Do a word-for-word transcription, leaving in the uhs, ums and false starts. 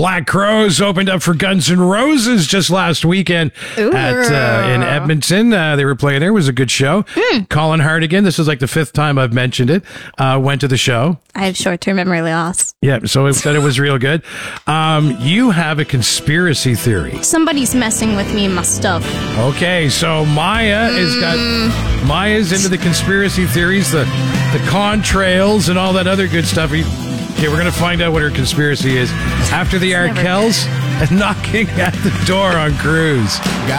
Black Crowes opened up for Guns N' Roses just last weekend Ooh. at uh, in Edmonton. Uh, they were playing there. It was a good show. Mm. Colin Hartigan, this is like the fifth time I've mentioned it, uh, went to the show. I have short-term memory loss. Yeah, so it said it was real good. Um, you have a conspiracy theory. Somebody's messing with me and my stuff. Okay, so Maya mm. is got Maya's into the conspiracy theories, the the contrails, and all that other good stuff. Okay, we're going to find out what her conspiracy is after the Arkells knocking at the door on Cruise.